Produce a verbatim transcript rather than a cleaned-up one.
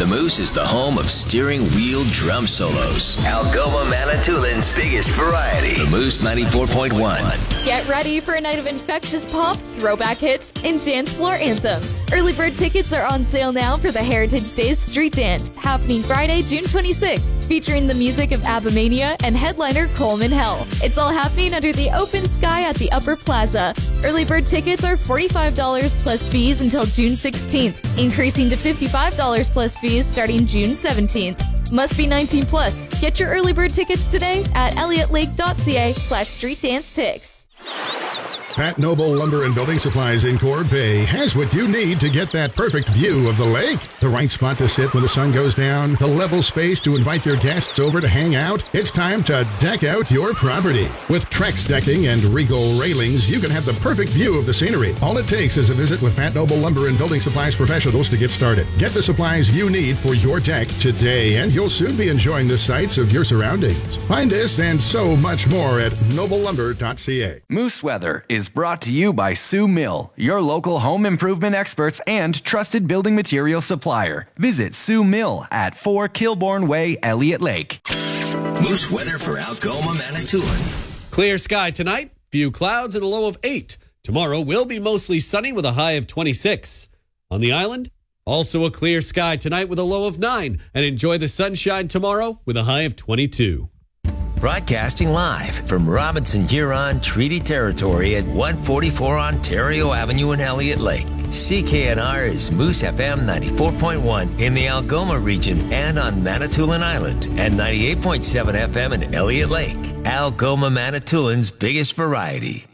The Moose is the home of steering wheel drum solos. Algoma Manitoulин's biggest variety. The Moose ninety-four point one. Get ready for a night of infectious pop, throwback hits, and dance floor anthems. Early bird tickets are on sale now for the Heritage Days Street Dance, happening Friday, June twenty-sixth, featuring the music of Abamania and headliner Coleman Hell. It's all happening under the open sky at the Upper Plaza. Early bird tickets are forty-five dollars plus fees until June sixteenth, increasing to fifty-five dollars plus fees starting June seventeenth. Must be nineteen plus. Get your early bird tickets today at elliotlake.ca slash streetdancetix. Pat Noble Lumber and Building Supplies in Corb Bay has what you need to get that perfect view of the lake. The right spot to sit when the sun goes down, the level space to invite your guests over to hang out. It's time to deck out your property. With Trex decking and Regal railings, you can have the perfect view of the scenery. All it takes is a visit with Pat Noble Lumber and Building Supplies professionals to get started. Get the supplies you need for your deck today, and you'll soon be enjoying the sights of your surroundings. Find this and so much more at noble lumber dot c a. Moose Weather is brought to you by Sue Mill, your local home improvement experts and trusted building material supplier. Visit Sue Mill at four Kilbourne Way, Elliott Lake. Moose weather for Algoma Manitoulin. Clear sky tonight, few clouds and a low of eight. Tomorrow will be mostly sunny with a high of twenty-six. On the island, also a clear sky tonight with a low of nine, and enjoy the sunshine tomorrow with a high of twenty-two. Broadcasting live from Robinson Huron Treaty Territory at one forty-four Ontario Avenue in Elliott Lake. C K N R is Moose F M ninety-four point one in the Algoma region and on Manitoulin Island, and ninety-eight point seven F M in Elliott Lake. Algoma Manitoulin's biggest variety.